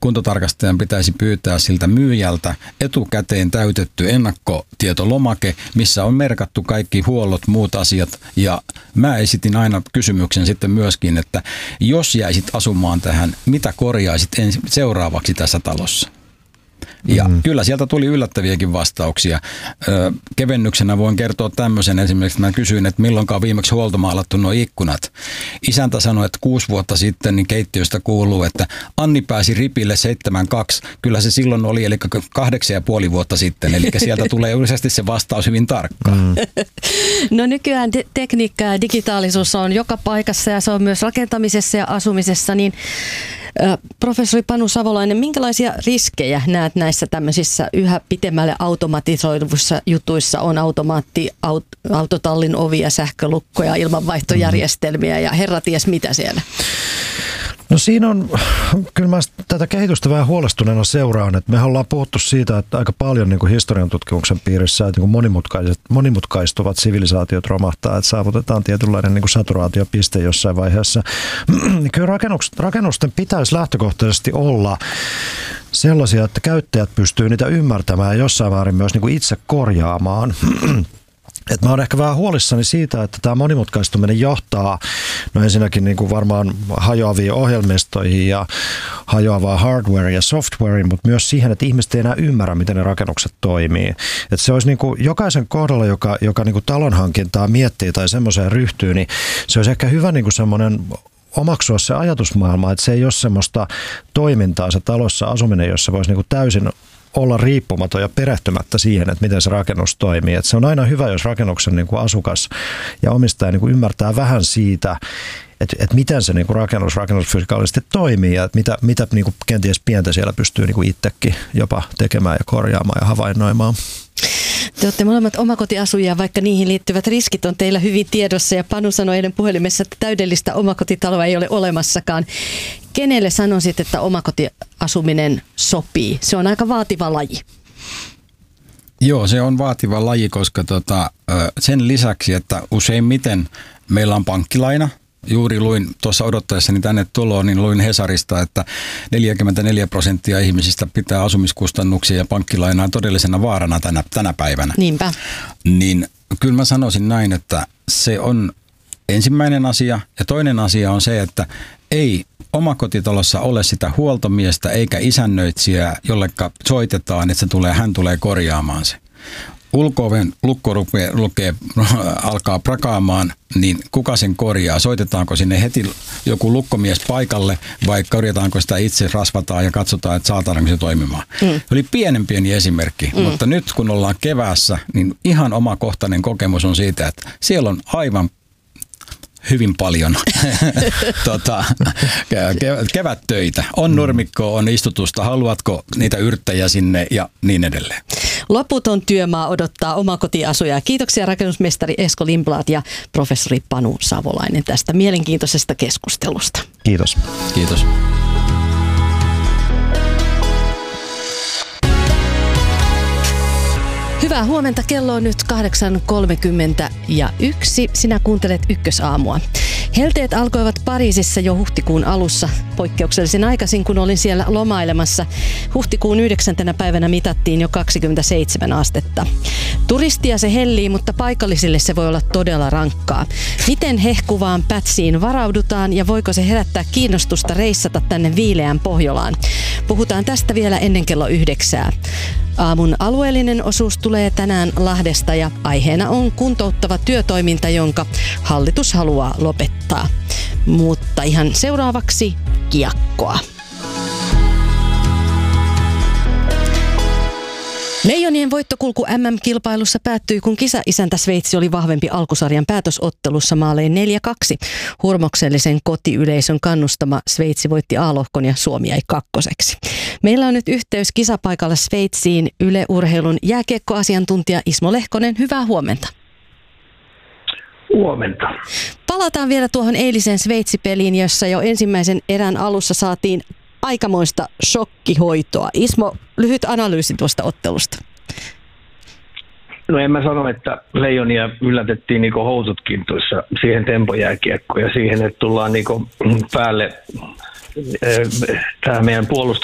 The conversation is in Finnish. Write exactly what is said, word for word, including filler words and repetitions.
kuntotarkastajan pitäisi pyytää siltä myyjältä etukäteen täytetty ennakkotietolomake, missä on merkattu kaikki huollot, muut asiat. Ja mä esitin aina kysymyksen sitten myöskin, että jos jäisit asumaan tähän, mitä korjaisit ensi, seuraavaksi tässä talossa? Ja mm. kyllä sieltä tuli yllättäviäkin vastauksia. Ö, kevennyksenä voin kertoa tämmöisen. Esimerkiksi mä kysyin, että milloinkaan viimeksi huoltomaalattu nuo ikkunat. Isäntä sanoi, että kuusi vuotta sitten niin keittiöstä kuuluu, että Anni pääsi ripille seitsemän kaksi. Kyllä se silloin oli, eli kahdeksan ja puoli vuotta sitten. Eli sieltä tulee yleisesti se vastaus hyvin tarkkaan. Mm. No nykyään te- tekniikka ja digitaalisuus on joka paikassa ja se on myös rakentamisessa ja asumisessa, niin professori Panu Savolainen, minkälaisia riskejä näet näissä tämmöisissä yhä pitemmälle automatisoiduissa jutuissa? On automaatti, aut, autotallin ovia, sähkölukkoja, ilmanvaihtojärjestelmiä ja herra ties mitä siellä. No siinä on, kyllä mä tätä kehitystä vähän huolestuneena seuraan, että me ollaan puhuttu siitä, että aika paljon niin kuin historian tutkimuksen piirissä, että niin kuin monimutkaiset, monimutkaistuvat sivilisaatiot romahtaa, että saavutetaan tietynlainen niin kuin saturaatiopiste jossain vaiheessa. Kyllä rakennusten pitäisi lähtökohtaisesti olla sellaisia, että käyttäjät pystyy niitä ymmärtämään ja jossain määrin myös niin kuin itse korjaamaan. Et mä oon ehkä vähän huolissani siitä, että tämä monimutkaistuminen johtaa no ensinnäkin niin kuin varmaan hajoaviin ohjelmistoihin ja hajoavaa hardware ja software, mutta myös siihen, että ihmiset ei enää ymmärrä, miten ne rakennukset toimii. Et se olisi niin kuin jokaisen kohdalla, joka, joka niin kuin talonhankintaa miettii tai semmoiseen ryhtyy, niin se olisi ehkä hyvä niin kuin semmoinen omaksua se ajatusmaailma, että se ei ole semmoista toimintaa se talossa asuminen, jossa voisi niin kuin täysin olla riippumaton ja perehtymättä siihen, että miten se rakennus toimii. Että se on aina hyvä, jos rakennuksen niin kuin asukas ja omistaja niin kuin ymmärtää vähän siitä, että, että miten se niin kuin rakennus rakennusfysikaalisesti toimii ja että mitä, mitä niin kuin kenties pientä siellä pystyy niin kuin itsekin jopa tekemään ja korjaamaan ja havainnoimaan. Te olette molemmat omakotiasujia, vaikka niihin liittyvät riskit on teillä hyvin tiedossa ja Panu sanoi eilen puhelimessa, että täydellistä omakotitaloa ei ole olemassakaan. Kenelle sanoisit, että omakotiasuminen sopii? Se on aika vaativa laji. Joo, se on vaativa laji, koska tota, sen lisäksi, että useimmiten meillä on pankkilaina. Juuri luin tuossa odottaessani tänne tuloon, niin luin Hesarista, että neljäkymmentäneljä prosenttia ihmisistä pitää asumiskustannuksia ja pankkilainaa todellisena vaarana tänä, tänä päivänä. Niinpä. Niin kyllä mä sanoisin näin, että se on ensimmäinen asia. Ja toinen asia on se, että ei omakotitalossa ole sitä huoltomiestä eikä isännöitsijää, jolleka soitetaan, että se tulee, hän tulee korjaamaan se. Ulko-oven lukko lukee, lukee, alkaa prakaamaan, niin kuka sen korjaa? Soitetaanko sinne heti joku lukkomies paikalle vai korjataanko sitä itse, rasvataan ja katsotaan, että saataanko se toimimaan? Mm. Oli pienen pieni esimerkki, mm. mutta nyt kun ollaan keväässä, niin ihan omakohtainen kokemus on siitä, että siellä on aivan hyvin paljon tota, kevättöitä. On nurmikkoa, on istutusta, haluatko niitä yrttejä sinne ja niin edelleen. Loputon työmaa odottaa omakotiasujaa. Kiitoksia rakennusmestari Esko Lindblad ja professori Panu Savolainen tästä mielenkiintoisesta keskustelusta. Kiitos. Kiitos. Hyvää huomenta. Kello on nyt kahdeksan kolmekymmentäyksi. Sinä kuuntelet Ykkösaamua. Helteet alkoivat Pariisissa jo huhtikuun alussa, poikkeuksellisen aikaisin, kun olin siellä lomailemassa. Huhtikuun yhdeksäntenä päivänä mitattiin jo kaksikymmentäseitsemän astetta. Turistia se hellii, mutta paikallisille se voi olla todella rankkaa. Miten hehkuvaan pätsiin varaudutaan ja voiko se herättää kiinnostusta reissata tänne viileään Pohjolaan? Puhutaan tästä vielä ennen kello yhdeksää. Aamun alueellinen osuus tulee tänään Lahdesta ja aiheena on kuntouttava työtoiminta, jonka hallitus haluaa lopettaa. Mutta ihan seuraavaksi kiekkoa. Leijonien voittokulku M M-kilpailussa päättyi, kun kisaisäntä Sveitsi oli vahvempi alkusarjan päätösottelussa maalein neljä kaksi. Hurmoksellisen kotiyleisön kannustama Sveitsi voitti A-lohkon ja Suomi jäi kakkoseksi. Meillä on nyt yhteys kisapaikalla Sveitsiin Yle Urheilun jääkiekkoasiantuntija Ismo Lehkonen. Hyvää huomenta. Huomenta. Palataan vielä tuohon eiliseen Sveitsi-peliin, jossa jo ensimmäisen erän alussa saatiin aikamoista shokkihoitoa. Ismo, lyhyt analyysi tuosta ottelusta. No en mä sano, että Leijonia yllätettiin niin kuin housut kintuissa siihen tempojääkiekkoon ja siihen, että tullaan niin kuin päälle tämä meidän puolustus